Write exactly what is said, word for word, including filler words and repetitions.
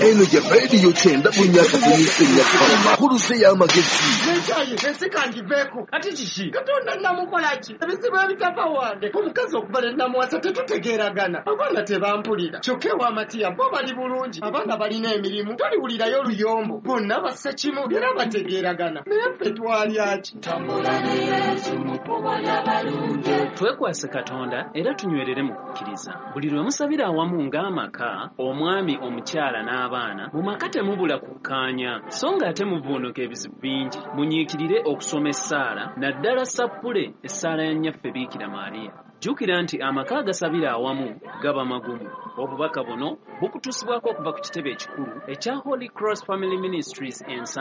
eno ya radio kyenda mu myaka kunyisenya kwa kuruse y'amagezi Nechaye nesikangiveeko ati kiki Katonda namukolaki ebizibu ebitava wange omukazi okubala namuwasa tetutegeeragana abaana tebampulira kyokka ew'amatiya bo bali bulungi abaana balina emirimu toliwulirayo oluyombo bonna bassa kimu era bategeeragana naye ffe twalyaki twekwase Katonda era tunywerere mu kukkiriza buli lwe musabira awamu ng'amaka omwami omukyala n'abaana mu maka temubula kukkaanya so nga ate muvuunuka ebizibu bingi munyiikirire okusoma essaala naddala sappule essaala ya nnyaffe Biikira Maariya jjukira nti amaka agasabira awamu gaba magumu obubaka buno bukutuusibwako okuva ku kitebe ekikulu ekya Holy Cross Family Ministries ensa